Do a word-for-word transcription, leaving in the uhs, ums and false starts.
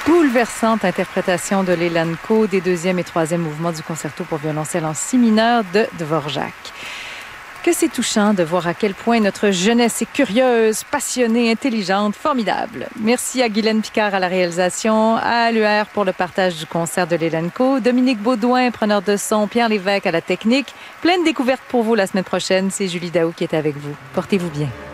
bouleversante interprétation de Leland Ko des deuxième et troisième mouvements du concerto pour violoncelle en si mineur de Dvorak. Que c'est touchant de voir à quel point notre jeunesse est curieuse, passionnée, intelligente, formidable. Merci à Guylaine Picard à la réalisation, à l'U R pour le partage du concert de Leland Ko, Dominique Baudouin, preneur de son, Pierre Lévesque à la technique. Pleine découverte pour vous la semaine prochaine. C'est Julie Daou qui est avec vous. Portez-vous bien.